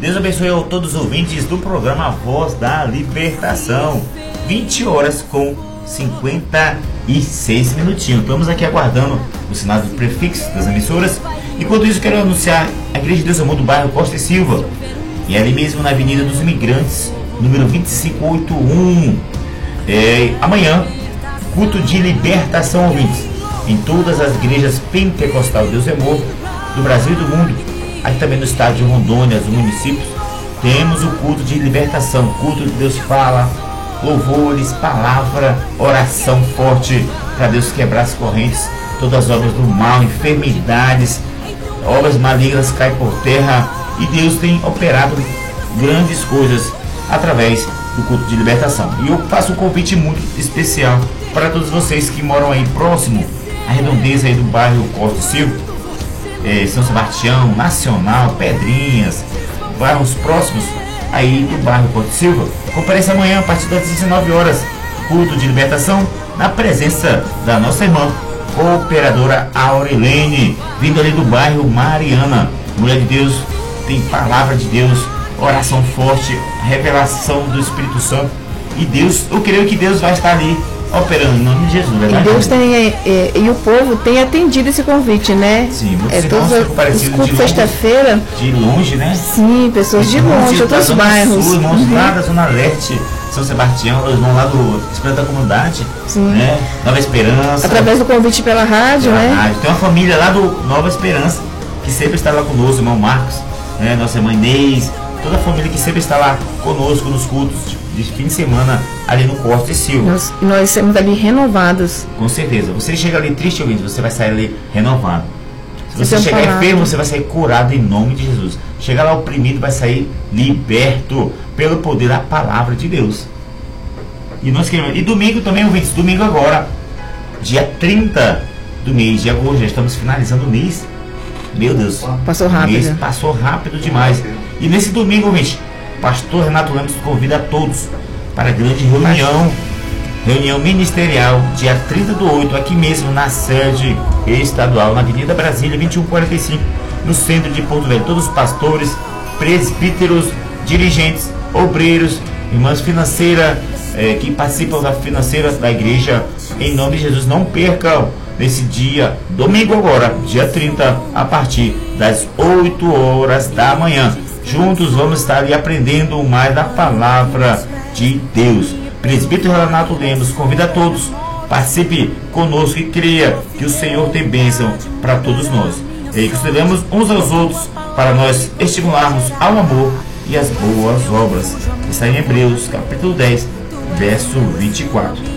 Deus abençoe a todos os ouvintes do programa Voz da Libertação. 20 horas com 56 minutinhos. Estamos aqui aguardando o sinal do prefixo das emissoras. Enquanto isso, quero anunciar a Igreja de Deus Amor do bairro Costa e Silva. E ali mesmo na Avenida dos Imigrantes, número 2581. Amanhã, culto de libertação, ouvintes, em todas as igrejas pentecostal Deus Amor do Brasil e do mundo. Aqui também no estado de Rondônia, os municípios, temos o culto de libertação, culto de Deus fala, louvores, palavra, oração forte para Deus quebrar as correntes, todas as obras do mal, enfermidades, obras malignas caem por terra, e Deus tem operado grandes coisas através do culto de libertação. E eu faço um convite muito especial para todos vocês que moram aí próximo à redondeza aí do bairro Costa e Silva, São Sebastião, Nacional, Pedrinhas, bairros próximos aí do bairro Costa e Silva. Compareça amanhã a partir das 19 horas, culto de libertação, na presença da nossa irmã cooperadora Aurilene, vindo ali do bairro Mariana. Mulher de Deus, tem palavra de Deus, oração forte, revelação do Espírito Santo. E Deus, eu creio que Deus vai estar ali operando em nome de Jesus, verdade? E Deus tem, e o povo tem atendido esse convite, né? Sim, muitos irmãos ficam parecidos de sexta-feira. De longe, né? Sim, pessoas de longe, outros bairros. Sul, irmãos lá da Zona Leste, São Sebastião, os irmãos lá do Esperança da Comunidade, né? Nova Esperança. Através do convite pela rádio, né? Rádio. Tem uma família lá do Nova Esperança, que sempre está lá conosco, irmão Marcos, né? Nossa irmã Inês, toda a família que sempre está lá conosco nos cultos de fim de semana ali no Costa e Silva. Nós estamos ali renovados. Com certeza. Você chega ali triste, ouvinte, você vai sair ali renovado. Se você chegar enfermo, você vai sair curado em nome de Jesus. Chegar lá oprimido, vai sair liberto pelo poder da palavra de Deus. E nós queremos. E domingo também, ouvintes, domingo agora, dia 30 do mês de agosto, já estamos finalizando o mês. Meu Deus, passou rápido. O mês passou rápido demais. E nesse domingo, ouvinte, pastor Renato Lemos convida a todos para a grande reunião ministerial, dia 30/8, aqui mesmo na sede estadual, na Avenida Brasília 2145, no centro de Porto Velho. Todos os pastores, presbíteros, dirigentes, obreiros, irmãs financeiras, que participam da financeira da igreja, em nome de Jesus, não percam nesse dia, domingo agora, dia 30, a partir das 8 horas da manhã. Juntos vamos estar ali aprendendo mais da palavra de Deus. Presbítero Renato Lemos convida a todos, participe conosco e creia que o Senhor tem bênção para todos nós. E consideramos uns aos outros para nós estimularmos ao amor e às boas obras. Está em Hebreus capítulo 10, verso 24.